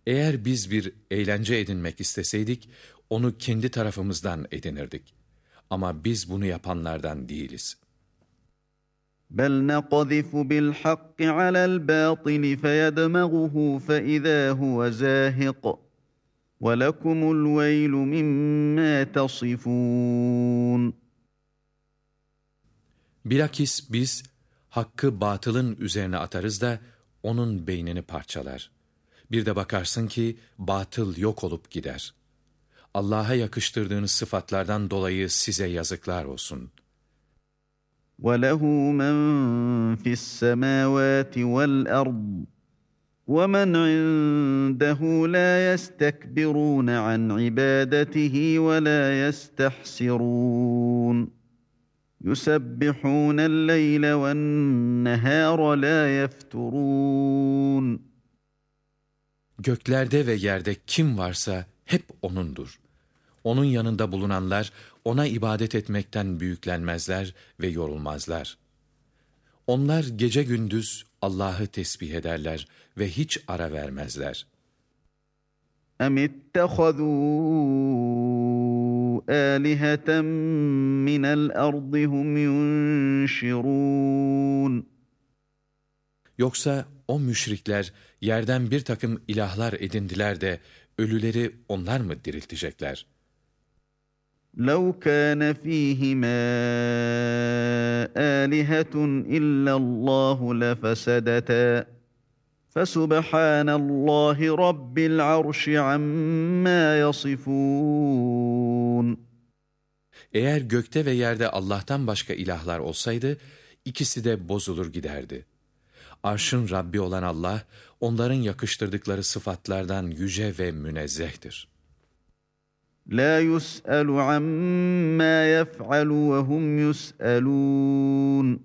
Eğer biz bir eğlence edinmek isteseydik, onu kendi tarafımızdan edinirdik. Ama biz bunu yapanlardan değiliz. بَلْ نَقْذِفُ بِالْحَقِّ عَلَى الْبَاطِلِ فَيَدْمَغُهُ فَإِذَا هُوَ زَاهِقٌ وَلَكُمُ الْوَيْلُ مِمَّا تَصِفُونَ. Bilakis biz hakkı batılın üzerine atarız da onun beynini parçalar. Bir de bakarsın ki batıl yok olup gider. Allah'a yakıştırdığınız sıfatlardan dolayı size yazıklar olsun. وَلَهُ مَنْ فِي السَّمَاوَاتِ وَالْأَرْضِ وَمَنْ عِنْدَهُ لَا يَسْتَكْبِرُونَ عَنْ عِبَادَتِهِ وَلَا يَسْتَحْسِرُونَ يُسَبِّحُونَ اللَّيْلَ وَالنَّهَارَ لَا يَفْتُرُونَ. Göklerde ve yerde kim varsa hep O'nundur. Onun yanında bulunanlar O'na ibadet etmekten büyüklenmezler ve yorulmazlar. Onlar gece gündüz Allah'ı tesbih ederler ve hiç ara vermezler. أَمِ اتَّخَذُوا آلِهَةً مِّنَ الْأَرْضِ هُمْ يُنْشِرُونَ. Yoksa o müşrikler yerden bir takım ilahlar edindiler de ölüleri onlar mı diriltecekler? لَوْ كَانَ فِيهِمَا آلِهَةٌ إِلَّا اللَّهُ لَفَسَدَتَا فَسُبْحَانَ اللّٰهِ رَبِّ الْعَرْشِ عَمَّا يَصِفُونَ. Eğer gökte ve yerde Allah'tan başka ilahlar olsaydı, ikisi de bozulur giderdi. Arşın Rabbi olan Allah, onların yakıştırdıkları sıfatlardan yüce ve münezzehtir. لَا يُسْأَلُ عَمَّا يَفْعَلُ وَهُمْ يُسْأَلُونَ.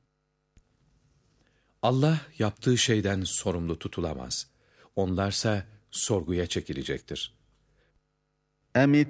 Allah yaptığı şeyden sorumlu tutulamaz. Onlarsa sorguya çekilecektir. أَمِ